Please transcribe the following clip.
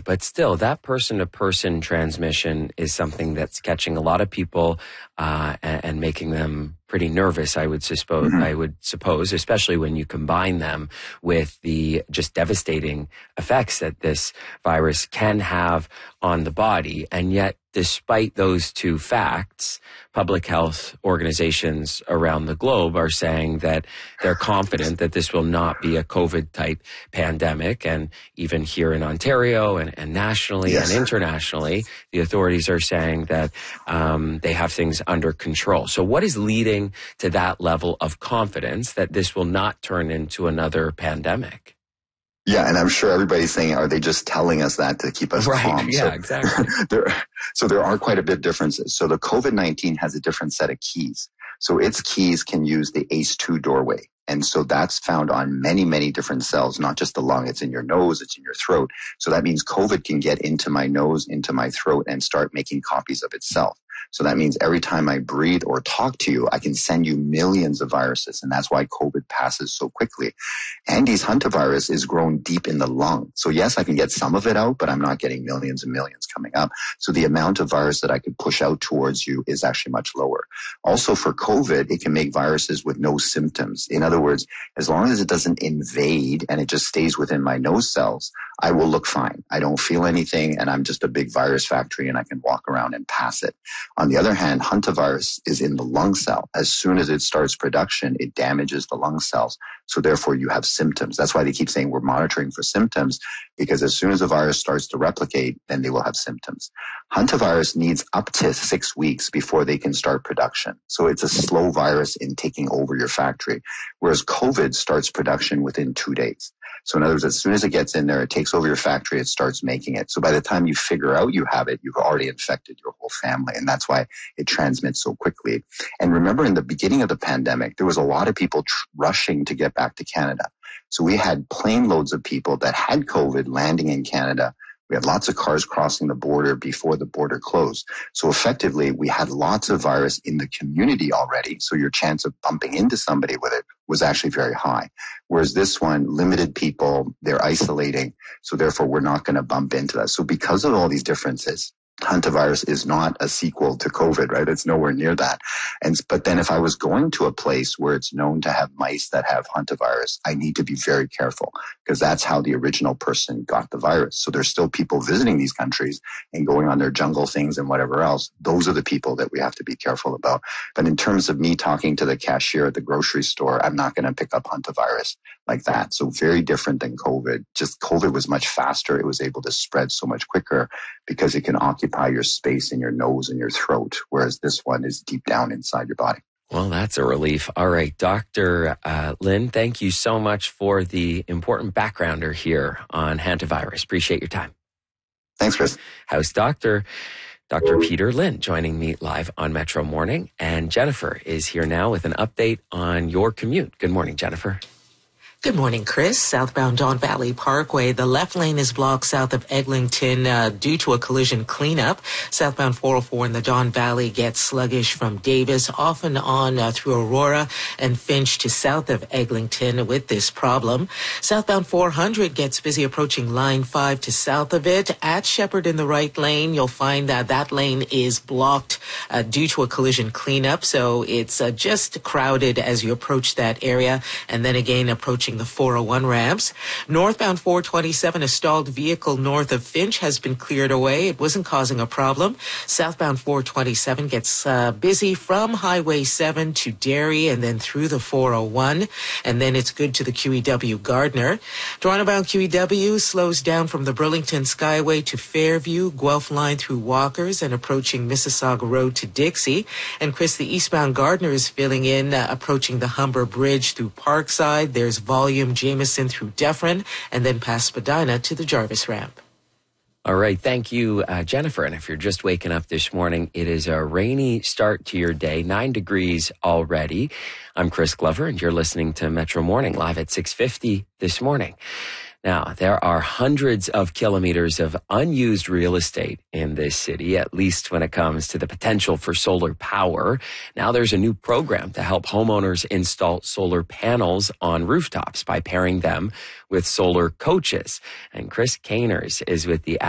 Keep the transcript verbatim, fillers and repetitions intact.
Right. But still, that person-to-person transmission is something that's catching a lot of people uh, and, and making them pretty nervous, I would suppose, mm-hmm. I would suppose, especially when you combine them with the just devastating effects that this virus can have on the body. And yet, despite those two facts, public health organizations around the globe are saying that they're confident that this will not be a COVID-type pandemic. And even here in Ontario and, and nationally yes. and internationally, the authorities are saying that um, they have things under control. So what is leading to that level of confidence that this will not turn into another pandemic? Yeah, and I'm sure everybody's saying, are they just telling us that to keep us right, calm? Yeah, so, exactly. there, so there are quite a bit of differences. So the COVID nineteen has a different set of keys. So its keys can use the A C E two doorway. And so that's found on many, many different cells, not just the lung. It's in your nose, it's in your throat. So that means COVID can get into my nose, into my throat, and start making copies of itself. So that means every time I breathe or talk to you, I can send you millions of viruses. And that's why COVID passes so quickly. Andes hantavirus is grown deep in the lung. So yes, I can get some of it out, but I'm not getting millions and millions coming up. So the amount of virus that I could push out towards you is actually much lower. Also for COVID, it can make viruses with no symptoms. In other words, as long as it doesn't invade and it just stays within my nose cells, I will look fine. I don't feel anything and I'm just a big virus factory and I can walk around and pass it. On the other hand, hantavirus is in the lung cell. As soon as it starts production, it damages the lung cells. So therefore you have symptoms. That's why they keep saying we're monitoring for symptoms, because as soon as the virus starts to replicate, then they will have symptoms. Hantavirus needs up to six weeks before they can start production. So it's a slow virus in taking over your factory, whereas COVID starts production within two days. So in other words, as soon as it gets in there, it takes over your factory, it starts making it. So by the time you figure out you have it, you've already infected your whole family. And that's why it transmits so quickly. And remember, in the beginning of the pandemic, there was a lot of people tr- rushing to get back to Canada. So we had plane loads of people that had COVID landing in Canada. We had lots of cars crossing the border before the border closed. So effectively, we had lots of virus in the community already. So your chance of bumping into somebody with it was actually very high. Whereas this one, limited people, they're isolating. So therefore, we're not going to bump into that. So because of all these differences, hantavirus is not a sequel to COVID, right? It's nowhere near that. And, but then if I was going to a place where it's known to have mice that have hantavirus, I need to be very careful because that's how the original person got the virus. So there's still people visiting these countries and going on their jungle things and whatever else. Those are the people that we have to be careful about. But in terms of me talking to the cashier at the grocery store, I'm not going to pick up hantavirus like that. So very different than COVID. Just COVID was much faster. It was able to spread so much quicker because it can occupy your space in your nose and your throat, whereas this one is deep down inside your body. Well, that's a relief. All right, Doctor Uh, Lin, thank you so much for the important backgrounder here on hantavirus. Appreciate your time. Thanks, Chris. House Doctor, Doctor Peter Lin, joining me live on Metro Morning. And Jennifer is here now with an update on your commute. Good morning, Jennifer. Good morning, Chris. Southbound Don Valley Parkway. The left lane is blocked south of Eglinton uh, due to a collision cleanup. Southbound four oh four in the Don Valley gets sluggish from Davis, off and on uh, through Aurora and Finch to south of Eglinton with this problem. Southbound four hundred gets busy approaching line five to south of it. At Shepherd in the right lane, you'll find that that lane is blocked uh, due to a collision cleanup. So it's uh, just crowded as you approach that area. And then again, approaching the four oh one ramps. Northbound four twenty-seven, a stalled vehicle north of Finch has been cleared away. It wasn't causing a problem. Southbound four twenty-seven gets uh, busy from Highway seven to Derry and then through the four oh one. And then it's good to the Q E W Gardner. Toronto-bound Q E W slows down from the Burlington Skyway to Fairview, Guelph line through Walkers and approaching Mississauga Road to Dixie. And Chris, the eastbound Gardner is filling in, uh, approaching the Humber Bridge through Parkside. There's volume Jameson through Dufferin and then past Spadina to the Jarvis ramp. All right. Thank you, uh, Jennifer. And if you're just waking up this morning, it is a rainy start to your day, nine degrees already. I'm Chris Glover, and you're listening to Metro Morning live at six fifty this morning. Now, there are hundreds of kilometers of unused real estate in this city, at least when it comes to the potential for solar power. Now there's a new program to help homeowners install solar panels on rooftops by pairing them with solar coaches. And Chris Caners is with the